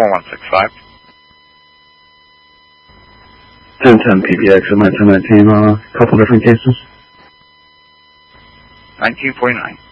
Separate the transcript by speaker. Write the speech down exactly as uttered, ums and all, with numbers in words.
Speaker 1: four one six five.
Speaker 2: ten ten P B X, ten nineteen, a uh, couple different cases.
Speaker 1: nineteen forty-nine.